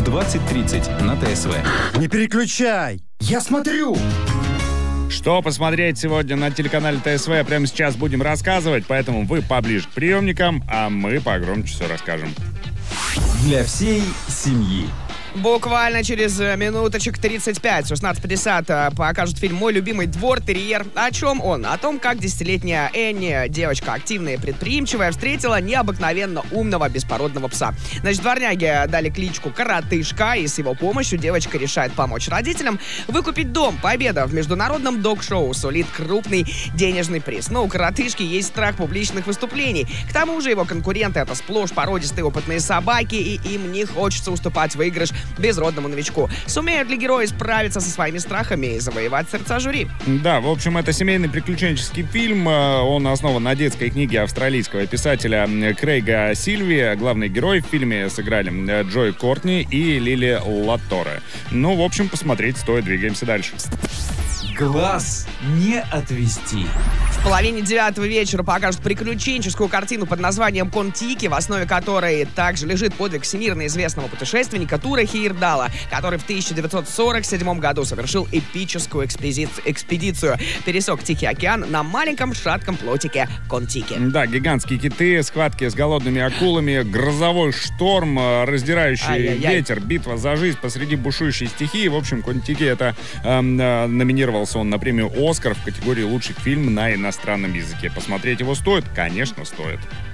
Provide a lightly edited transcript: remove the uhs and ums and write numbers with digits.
20:30 на ТСВ. Не переключай! Я смотрю! Что посмотреть сегодня на телеканале ТСВ, прямо сейчас будем рассказывать, поэтому вы поближе к приемникам, а мы погромче все расскажем. Для всей семьи. Буквально через минуточек 35, 16:50 покажут фильм «Мой любимый двор терьер». О чем он? О том, как 10-летняя Энни, девочка активная и предприимчивая, встретила необыкновенно умного беспородного пса. Значит, дворняги дали кличку Коротышка, и с его помощью девочка решает помочь родителям выкупить дом. Победа в международном дог-шоу сулит крупный денежный приз. Но у Коротышки есть страх публичных выступлений. К тому же его конкуренты — это сплошь породистые опытные собаки, и им не хочется уступать выигрыш безродному новичку. Сумеют ли герои справиться со своими страхами и завоевать сердца жюри? Да, в общем, это семейный приключенческий фильм. Он основан на детской книге австралийского писателя Крейга Сильви. Главный герой в фильме сыграли Джой Кортни и Лили Латоре. Ну, в общем, посмотреть стоит. Двигаемся дальше. Глаз не отвести. В половине 9 вечера покажут приключенческую картину под названием «Кон-Тики», в основе которой также лежит подвиг всемирно известного путешественника Тура Хейердала, который в 1947 году совершил эпическую экспедицию. Пересек Тихий океан на маленьком шатком плотике Кон-Тики. Да, гигантские киты, схватки с голодными акулами, грозовой шторм, раздирающий ветер, битва за жизнь посреди бушующей стихии. В общем, Кон-Тики это номинировался он на премию «Оскар» в категории «Лучший фильм на иностранном языке». Посмотреть его стоит? Конечно, стоит.